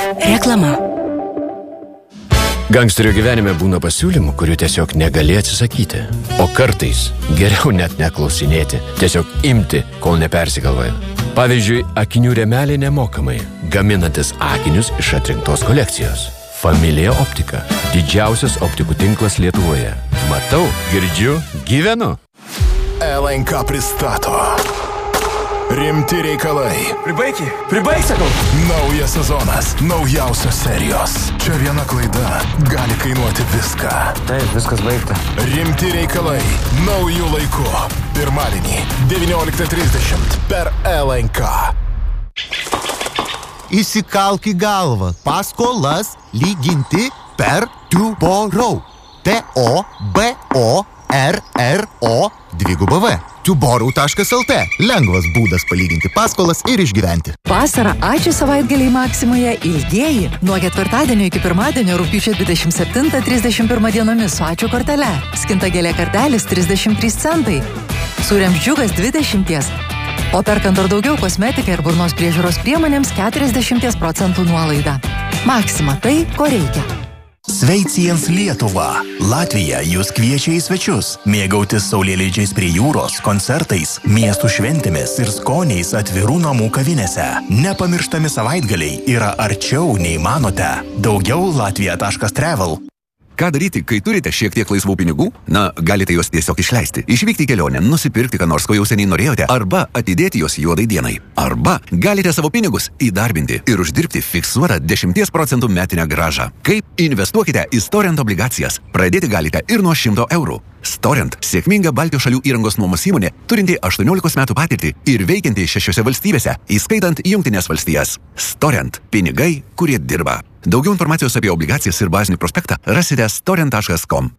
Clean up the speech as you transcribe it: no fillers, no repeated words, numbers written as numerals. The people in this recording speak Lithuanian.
Reklama. Gangsterio gyvenime būna pasiūlymų, kurių tiesiog negali atsisakyti. O kartais geriau net neklausinėti, tiesiog imti, kol nepersigalvoja. Pavyzdžiui, akinių rėmeliai nemokamai, gaminantis akinius iš atrinktos kolekcijos. Familija Optika. Didžiausias optikų tinklas Lietuvoje. Matau, girdžiu, gyvenu. LNK pristato Rimti reikalai. Pribaik, sakau. Naujas sezonas, naujausios serijos. Čia viena klaida gali kainuoti viską. Taip, viskas baigta. Rimti reikalai, naujų laikų. Pirmadienį, 19:30 per LNK. Įsikalk į galvą. Paskolas lyginti per Tuborou. TOBORRO2V. Tuborou.lt. Lengvas būdas palyginti paskolas ir išgyventi. Vasarą ačiū savaitgaliai Maksimoje ilgieji. Nuo ketvirtadienio iki pirmadienio rugpjūčio 27-31 dienomis su ačiū kortele. Skintagėlė kartelis 33 centai. Sūriams džiugas 20. O perkant dar daugiau kosmetikai ir burnos priežiūros priemonėms 40% nuolaida. Maksima tai, ko reikia. Sveiciens Lietuva! Latvija jūs kviečia į svečius, mėgautis saulėleidžiais prie jūros, koncertais, miestų šventėmis ir skoniais atvirų namų kavinėse. Nepamirštami savaitgaliai yra arčiau nei manote. Daugiau latvija.travel. Ką daryti, kai turite šiek tiek laisvų pinigų? Na, galite juos tiesiog išleisti. Išvykti į kelionę, nusipirkti ką nors, ko jau seniai norėjote, arba atidėti juos juodai dienai. Arba galite savo pinigus įdarbinti ir uždirbti fiksuotą 10% metinę grąžą. Kaip? Investuokite į Storent obligacijas. Pradėti galite ir nuo 100 eurų. Storent – sėkminga Baltijos šalių įrangos nuomos įmonė, turinti 18 metų patirtį ir veikianti 6 valstybėse, įskaitant Jungtines valstijas. Storent – pinigai, kurie dirba. Daugiau informacijos apie obligacijas ir bazinį prospektą rasite storent.com.